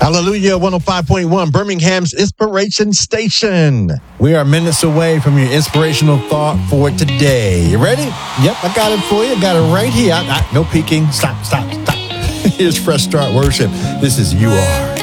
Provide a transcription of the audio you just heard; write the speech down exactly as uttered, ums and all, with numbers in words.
Hallelujah, one oh five point one, Birmingham's Inspiration Station. We are minutes away from your inspirational thought for today. You ready? Yep, I got it for you. I got it right here. I, I, no peeking. Stop, stop, stop. Here's Fresh Start Worship. This is You Are.